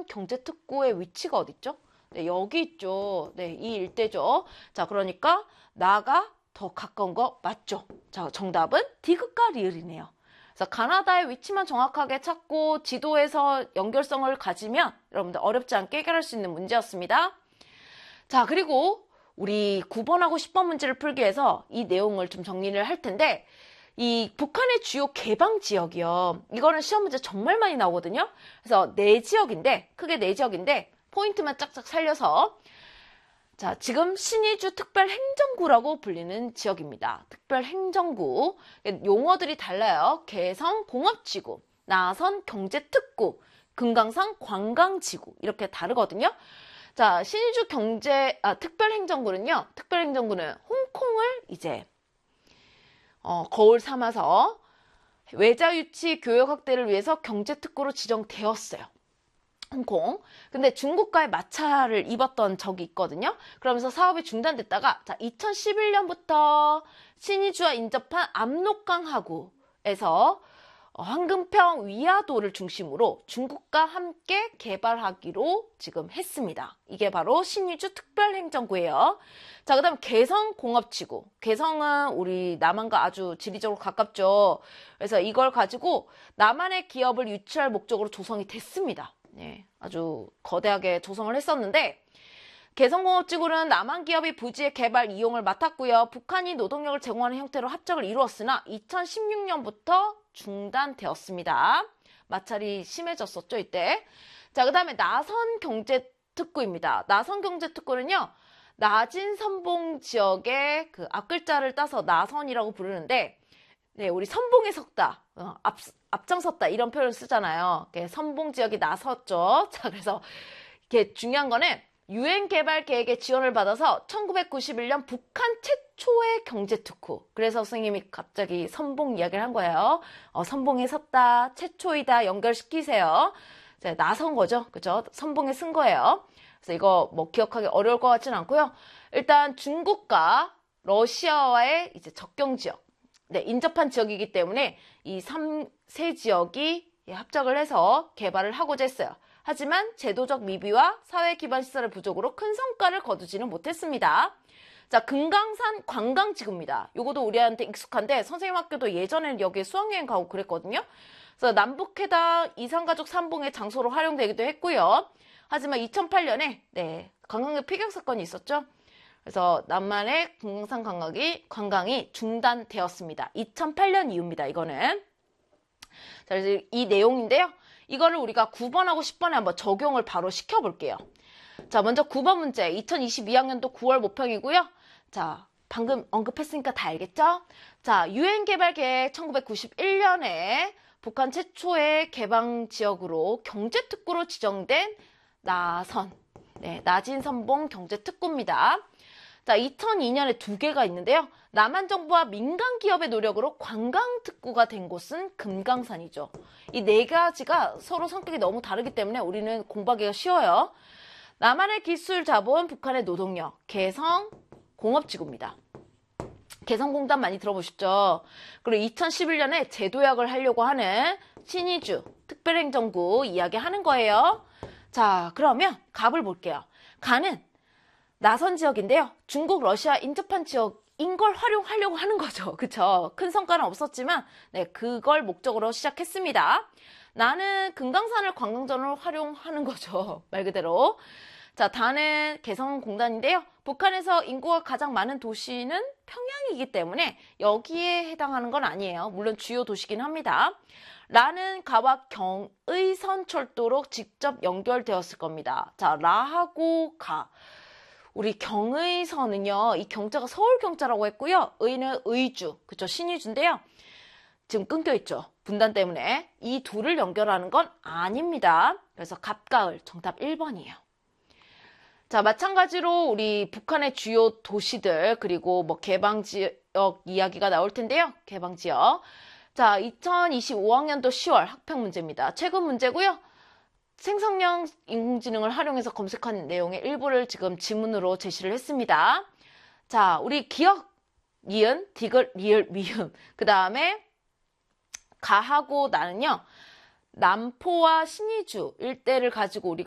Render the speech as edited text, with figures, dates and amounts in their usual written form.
경제특구의 위치가 어딨죠? 네, 여기 있죠. 네, 이 일대죠. 자, 그러니까 나가 더 가까운 거 맞죠? 자, 정답은 디귿과 리을이네요. 그래서 가나다의 위치만 정확하게 찾고 지도에서 연결성을 가지면 여러분들 어렵지 않게 해결할 수 있는 문제였습니다. 자, 그리고 우리 9번하고 10번 문제를 풀기 위해서 이 내용을 좀 정리를 할 텐데, 이 북한의 주요 개방 지역이요. 이거는 시험 문제 정말 많이 나오거든요. 그래서 크게 네 지역인데 포인트만 짝짝 살려서, 자, 지금 신의주 특별행정구라고 불리는 지역입니다. 특별행정구. 용어들이 달라요. 개성 공업지구, 나선 경제특구, 금강산 관광지구 이렇게 다르거든요. 자, 신의주 특별행정구는 홍콩을 이제 거울 삼아서 외자 유치 교역 확대를 위해서 경제특구로 지정되었어요. 홍콩. 근데 중국과의 마찰을 입었던 적이 있거든요. 그러면서 사업이 중단됐다가, 자, 2011년부터 신의주와 인접한 압록강 하구에서 황금평 위야도를 중심으로 중국과 함께 개발하기로 지금 했습니다. 이게 바로 신의주 특별행정구예요. 자, 그 다음 개성공업지구. 개성은 우리 남한과 아주 지리적으로 가깝죠. 그래서 이걸 가지고 남한의 기업을 유치할 목적으로 조성이 됐습니다. 네, 아주 거대하게 조성을 했었는데, 개성공업지구는 남한 기업이 부지의 개발 이용을 맡았고요. 북한이 노동력을 제공하는 형태로 합작을 이루었으나 2016년부터 중단되었습니다. 마찰이 심해졌었죠, 이때. 자, 그 다음에 나선경제특구입니다. 나선경제특구는요, 낮은 선봉 지역의 그 앞글자를 따서 나선이라고 부르는데, 네, 우리 선봉에 섰다, 앞장섰다 이런 표현을 쓰잖아요. 선봉 지역이 나섰죠. 자, 그래서 이게 중요한 거는 유엔 개발 계획의 지원을 받아서 1991년 북한 최초의 경제특구. 그래서 선생님이 갑자기 선봉 이야기를 한 거예요. 선봉에 섰다, 최초이다 연결시키세요. 자, 나선 거죠. 그죠? 선봉에 쓴 거예요. 그래서 이거 뭐 기억하기 어려울 것 같지는 않고요. 일단 중국과 러시아와의 이제 적경 지역, 네, 인접한 지역이기 때문에 이 세 지역이 합작을 해서 개발을 하고자 했어요. 하지만 제도적 미비와 사회 기반 시설의 부족으로 큰 성과를 거두지는 못했습니다. 자, 금강산 관광지구입니다. 요것도 우리한테 익숙한데 선생님 학교도 예전에는 여기에 수학여행 가고 그랬거든요. 그래서 남북회담 이산가족 삼봉의 장소로 활용되기도 했고요. 하지만 2008년에 네, 관광객 피격 사건이 있었죠. 그래서 남한의 금강산 관광이 중단되었습니다. 2008년 이후입니다. 이거는. 자, 그래서 이 내용인데요. 이거를 우리가 9번하고 10번에 한번 적용을 바로 시켜볼게요. 자, 먼저 9번 문제. 2022학년도 9월 모평이고요. 자, 방금 언급했으니까 다 알겠죠? 자, 유엔 개발 계획 1991년에 북한 최초의 개방 지역으로 경제특구로 지정된 나선, 네, 나진선봉 경제특구입니다. 자, 2002년에 두 개가 있는데요. 남한 정부와 민간 기업의 노력으로 관광특구가 된 곳은 금강산이죠. 이 네 가지가 서로 성격이 너무 다르기 때문에 우리는 공부하기가 쉬워요. 남한의 기술 자본, 북한의 노동력, 개성공업지구입니다. 개성공단 많이 들어보셨죠? 그리고 2011년에 제도약을 하려고 하는 신의주 특별행정구 이야기하는 거예요. 자, 그러면 갑을 볼게요. 가는 나선 지역인데요. 중국, 러시아 인접한 지역인 걸 활용하려고 하는 거죠. 그쵸? 큰 성과는 없었지만 네, 그걸 목적으로 시작했습니다. 나는 금강산을 관광전으로 활용하는 거죠. 말 그대로. 자, 다는 개성공단인데요. 북한에서 인구가 가장 많은 도시는 평양이기 때문에 여기에 해당하는 건 아니에요. 물론 주요 도시긴 합니다. 라는 가와 경의선 철도로 직접 연결되었을 겁니다. 자, 라하고 가. 우리 경의선은요, 이 경자가 서울 경자라고 했고요. 의는 의주, 그쵸? 신의주인데요. 지금 끊겨있죠? 분단 때문에. 이 둘을 연결하는 건 아닙니다. 그래서 갑가을, 정답 1번이에요. 자, 마찬가지로 우리 북한의 주요 도시들, 그리고 뭐 개방지역 이야기가 나올 텐데요. 개방지역. 자, 2025학년도 10월 학평 문제입니다. 최근 문제고요. 생성형 인공지능을 활용해서 검색한 내용의 일부를 지금 지문으로 제시를 했습니다. 자, 우리 기억, 니은, 디귿, 리을, 미음. 그 다음에 가하고 나는요. 남포와 신의주 일대를 가지고 우리가